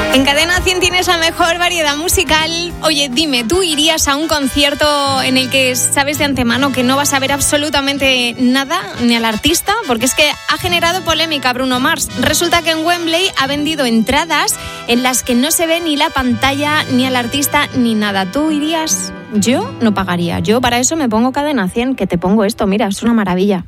En Cadena 100 tienes la mejor variedad musical. Oye, dime, ¿tú irías a un concierto en el que sabes de antemano que no vas a ver absolutamente nada, ni al artista? Porque es que ha generado polémica Bruno Mars. Resulta que en Wembley ha vendido entradas en las que no se ve ni la pantalla, ni al artista, ni nada. ¿Tú irías? Yo no pagaría. Yo para eso me pongo Cadena 100, que te pongo esto. Mira, es una maravilla.